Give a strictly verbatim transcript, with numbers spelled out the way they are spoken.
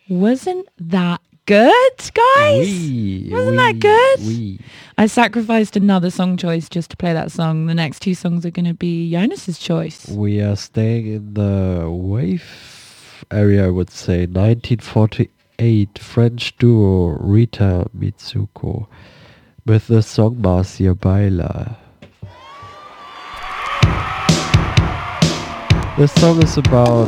Wasn't that good, guys? Oui, Wasn't oui, that good? Oui. I sacrificed another song choice just to play that song. The next two songs are going to be Jonas's choice. We are staying in the wave area, I would say. nineteen forty-eight French duo Rita Mitsuko with the song Marcia Baila. This song is about